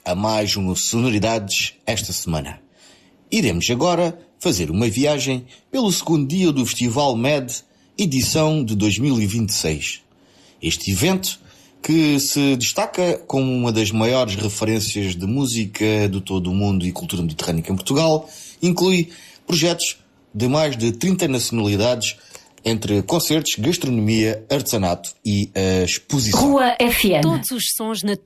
a mais uma Sonoridades esta semana. Iremos agora fazer uma viagem pelo segundo dia do Festival MED, edição de 2026. Este evento, que se destaca como uma das maiores referências de música de todo o mundo e cultura mediterrânica em Portugal, inclui projetos de mais de 30 nacionalidades, entre concertos, gastronomia, artesanato e a exposição. Rua FM. Todos os sons na